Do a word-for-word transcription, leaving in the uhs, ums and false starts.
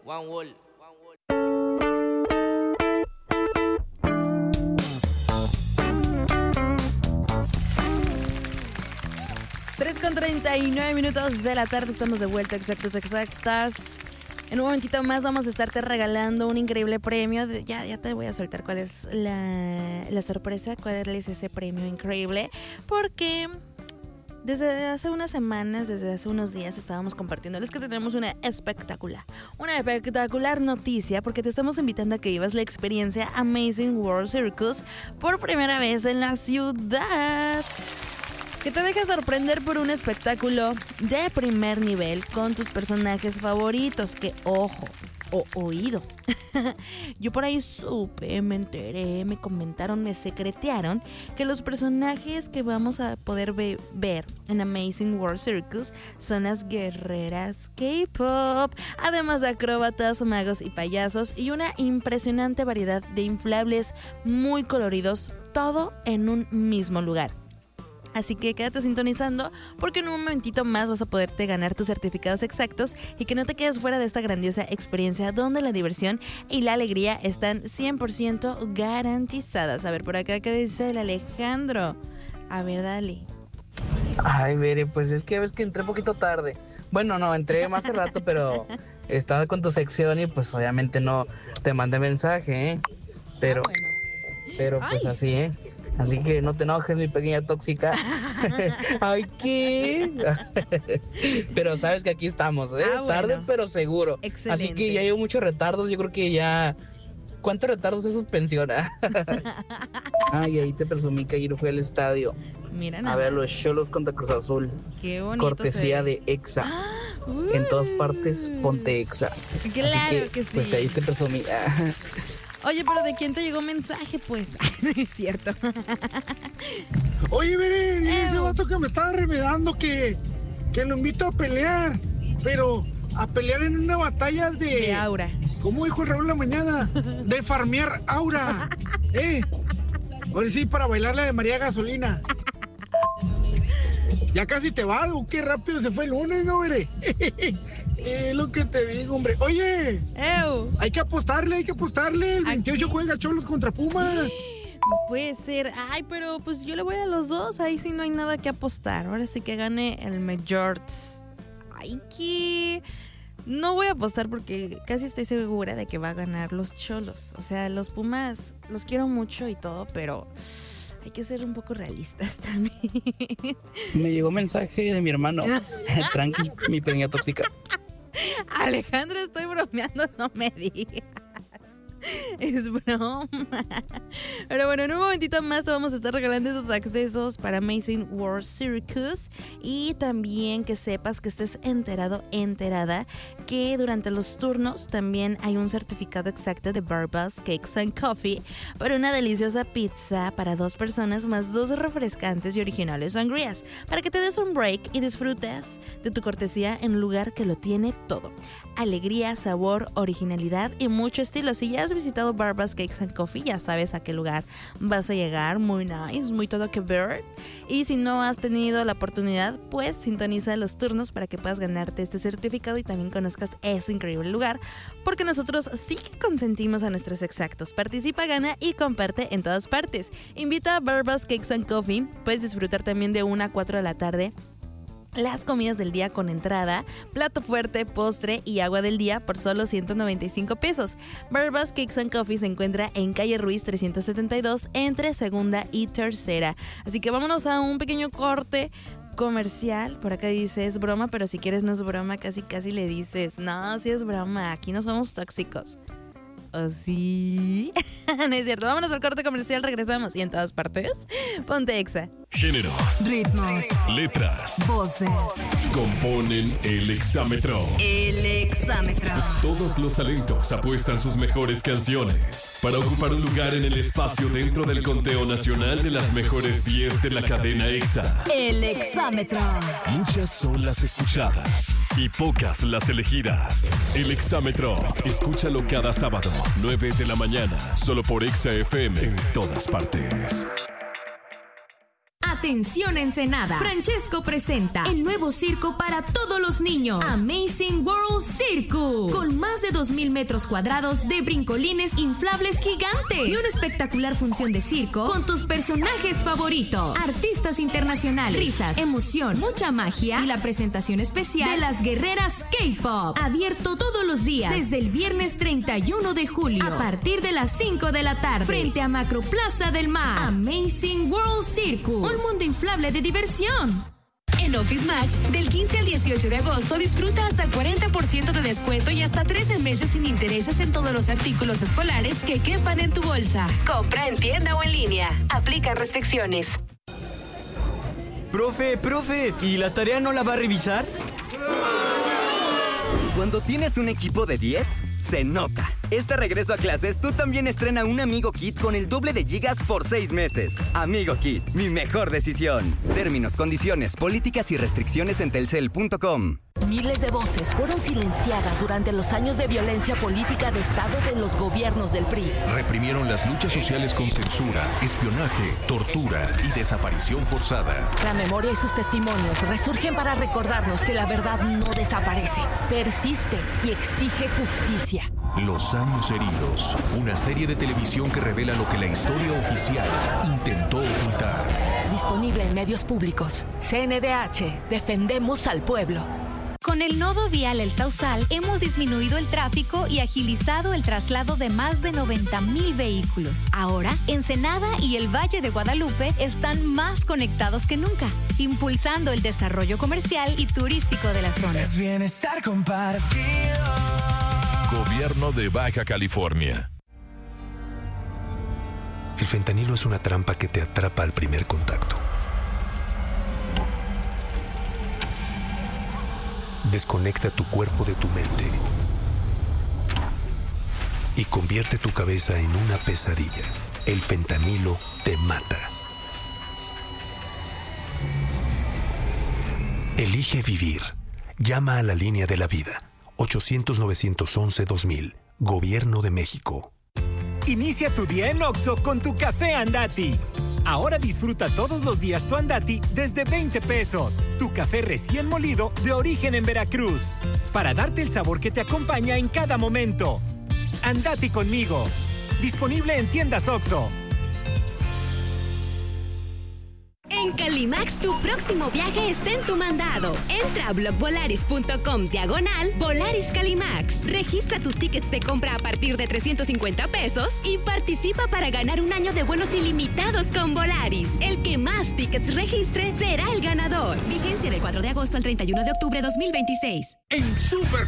One Wall. tres con treinta y nueve minutos de la tarde, estamos de vuelta, exactos, exactas. En un momentito más vamos a estarte regalando un increíble premio. De, ya, ya te voy a soltar cuál es la, la sorpresa, cuál es ese premio increíble. Porque desde hace unas semanas, desde hace unos días estábamos compartiéndoles que tenemos una espectacular, una espectacular noticia, porque te estamos invitando a que vivas la experiencia Amazing World Circus por primera vez en la ciudad. Que te deja sorprender por un espectáculo de primer nivel con tus personajes favoritos. Que ojo, o oído. Yo por ahí supe, me enteré, me comentaron, me secretearon que los personajes que vamos a poder ve- ver en Amazing World Circus son las guerreras K-pop, además de acróbatas, magos y payasos, y una impresionante variedad de inflables muy coloridos, todo en un mismo lugar. Así que quédate sintonizando porque en un momentito más vas a poderte ganar tus certificados exactos y que no te quedes fuera de esta grandiosa experiencia donde la diversión y la alegría están cien por ciento garantizadas. A ver, por acá, ¿qué dice el Alejandro? A ver, dale. Ay, Bere, pues es que ves que entré poquito tarde. Bueno, no, entré más hace rato, pero estaba con tu sección y pues obviamente no te mandé mensaje, ¿eh? Pero, Ah, bueno. pero pues Ay. así, ¿eh? Así que no te enojes, mi pequeña tóxica. Ay, ¿qué? Pero sabes que aquí estamos, ¿eh? Ah, bueno. Tarde, pero seguro. Excelente. Así que ya hay muchos retardos. Yo creo que ya... ¿Cuántos retardos se suspensiona? Ay, ahí te presumí que ayer fui al estadio Mira a nada ver más. los Cholos contra Cruz Azul. Qué bonito Cortesía se ve. de Exa. Uh, En todas partes, ponte Exa. Claro Así que sí. Pues ahí te presumí. Oye, pero ¿de quién te llegó mensaje, pues? No es cierto. Oye, Bere, dile a ese Ew. vato que me estaba remedando que, que lo invito a pelear, pero a pelear en una batalla de... De Aura. ¿Cómo dijo el Raúl en la mañana? De farmear aura. ¿Eh? Ahora sí, para bailar la de María Gasolina. Ya casi te va, ¿o qué rápido se fue el lunes, ¿no, Bere? Es lo que te digo, hombre. Oye, ¡Ew! hay que apostarle, hay que apostarle. El veintiocho juega Cholos contra Pumas. Puede ser. Ay, pero pues yo le voy a los dos. Ahí sí no hay nada que apostar. Ahora sí que gane el mayor. Ay, que... No voy a apostar porque casi estoy segura de que va a ganar los Cholos. O sea, los Pumas los quiero mucho y todo, pero hay que ser un poco realistas también. Me llegó mensaje de mi hermano. Tranqui, mi pequeña tóxica. Alejandro, estoy bromeando, no me digas. Es broma. Pero bueno, en un momentito más te vamos a estar regalando esos accesos para Amazing World Circus. Y también que sepas que estés enterado, enterada, que durante los turnos también hay un certificado exacto de Barbas Cakes and Coffee para una deliciosa pizza para dos personas más dos refrescantes y originales sangrías, para que te des un break y disfrutes de tu cortesía en un lugar que lo tiene todo: alegría, sabor, originalidad y mucho estilo. Si ya has visitado Barbas Cakes and Coffee, ya sabes a qué lugar vas a llegar. Muy nice, muy todo que ver. Y si no has tenido la oportunidad, pues sintoniza los turnos para que puedas ganarte este certificado y también conozcas ese increíble lugar, porque nosotros sí que consentimos a nuestros exactos. Participa, gana y comparte en todas partes. Invita a Barbas Cakes and Coffee. Puedes disfrutar también de una a cuatro de la tarde las comidas del día con entrada, plato fuerte, postre y agua del día por solo ciento noventa y cinco pesos. Barbas Cakes and Coffee se encuentra en calle Ruiz trescientos setenta y dos entre segunda y tercera. Así que vámonos a un pequeño corte comercial. Por acá dice es broma, pero si quieres no es broma, casi casi le dices no, sí es broma, aquí no somos tóxicos. ¿O sí? No es cierto. Vámonos al corte comercial, regresamos. Y en todas partes, ponte Exa. Géneros, Ritmos, letras, voces. componen el exámetro. El exámetro. Todos los talentos apuestan sus mejores canciones para ocupar un lugar en el espacio dentro del conteo nacional de las mejores diez de la cadena EXA. El exámetro. Muchas son las escuchadas y pocas las elegidas. El exámetro, escúchalo cada sábado, nueve de la mañana, solo por EXA F M en todas partes. A Atención Ensenada, Francesco presenta el nuevo circo para todos los niños, Amazing World Circus, con más de dos mil metros cuadrados de brincolines inflables gigantes y una espectacular función de circo con tus personajes favoritos, artistas internacionales, risas, emoción, mucha magia y la presentación especial de las guerreras K-pop, abierto todos los días desde el viernes treinta y uno de julio a partir de las cinco de la tarde frente a Macroplaza del Mar. Amazing World Circus, un mundo inflable de diversión. En Office Max, del quince al dieciocho de agosto, disfruta hasta el cuarenta por ciento de descuento y hasta trece meses sin intereses en todos los artículos escolares que quepan en tu bolsa. Compra en tienda o en línea. Aplica restricciones. Profe, profe, ¿y la tarea no la va a revisar? Cuando tienes un equipo de diez, se nota. Este regreso a clases, tú también estrena un Amigo Kit con el doble de gigas por seis meses. Amigo Kit, mi mejor decisión. Términos, condiciones, políticas y restricciones en telcel punto com. Miles de voces fueron silenciadas durante los años de violencia política de Estado de los gobiernos del P R I. Reprimieron las luchas sociales con censura, espionaje, tortura y desaparición forzada. La memoria y sus testimonios resurgen para recordarnos que la verdad no desaparece, persiste y exige justicia. Los años heridos, una serie de televisión que revela lo que la historia oficial intentó ocultar. Disponible en medios públicos. C N D H, defendemos al pueblo. Con el nodo vial El Sausal hemos disminuido el tráfico y agilizado el traslado de más de noventa mil vehículos. Ahora, Ensenada y el Valle de Guadalupe están más conectados que nunca, impulsando el desarrollo comercial y turístico de la zona. Es bienestar compartido. Gobierno de Baja California. El fentanilo es una trampa que te atrapa al primer contacto. Desconecta tu cuerpo de tu mente y convierte tu cabeza en una pesadilla. El fentanilo te mata. Elige vivir. Llama a la línea de la vida. ochocientos, novecientos once, dos mil. Gobierno de México. Inicia tu día en Oxxo con tu café Andati. Ahora disfruta todos los días tu Andati desde veinte pesos. Tu café recién molido de origen en Veracruz. Para darte el sabor que te acompaña en cada momento. Andati conmigo. Disponible en tiendas Oxxo. En Calimax, tu próximo viaje está en tu mandado. Entra a blogvolaris punto com diagonal Volaris Calimax. Registra tus tickets de compra a partir de trescientos cincuenta pesos y participa para ganar un año de vuelos ilimitados con Volaris. El que más tickets registre será el ganador. Vigencia del cuatro de agosto al treinta y uno de octubre de dos mil veintiséis. En Super